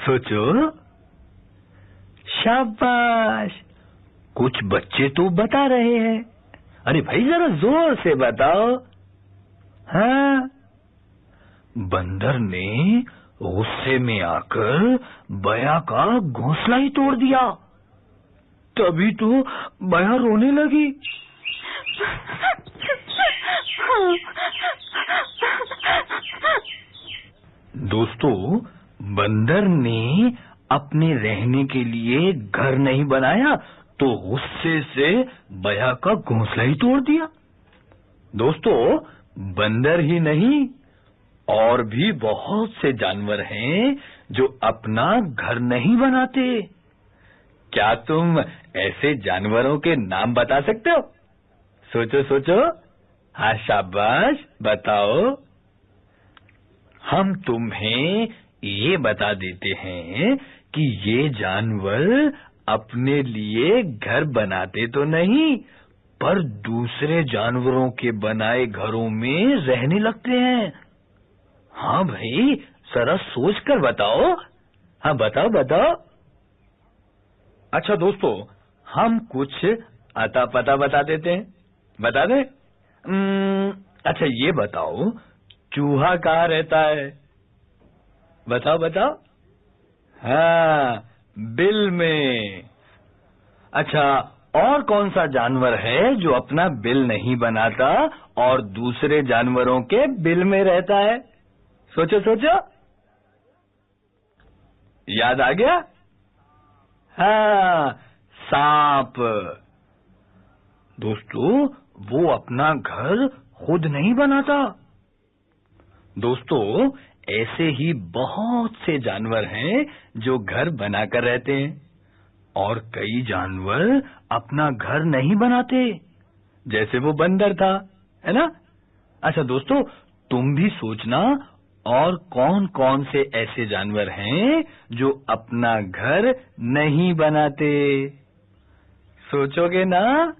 सोचो। शाबाश, कुछ बच्चे तो बता रहे हैं। अरे भाई जरा जोर से बताओ। हाँ, बंदर ने गुस्से में आकर बया का घोंसला ही तोड़ दिया। तभी तो बया रोने लगी। दोस्तों, बंदर ने अपने रहने के लिए घर नहीं बनाया तो गुस्से से बया का घोंसला ही तोड़ दिया। दोस्तों, बंदर ही नहीं और भी बहुत से जानवर हैं जो अपना घर नहीं बनाते। क्या तुम ऐसे जानवरों के नाम बता सकते हो? सोचो सोचो। हाँ, शाबाश, बताओ। हम तुम्हें ये बता देते हैं कि ये जानवर अपने लिए घर बनाते तो नहीं, पर दूसरे जानवरों के बनाए घरों में रहने लगते हैं। हाँ भाई, जरा सोच कर बताओ। हाँ, बताओ बताओ। अच्छा दोस्तों, हम कुछ अता पता बता देते हैं। बता दें? अच्छा ये बताओ, चूहा कहाँ रहता है? बताओ बताओ। हाँ, बिल में। अच्छा, और कौन सा जानवर है जो अपना बिल नहीं बनाता और दूसरे जानवरों के बिल में रहता है? सोचो सोचो। याद आ गया? हाँ, सांप। दोस्तों, वो अपना घर खुद नहीं बनाता। दोस्तों, ऐसे ही बहुत से जानवर हैं जो घर बनाकर रहते हैं और कई जानवर अपना घर नहीं बनाते, जैसे वो बंदर था, है ना? अच्छा दोस्तों, तुम भी सोचना और कौन कौन से ऐसे जानवर हैं जो अपना घर नहीं बनाते। सोचोगे ना?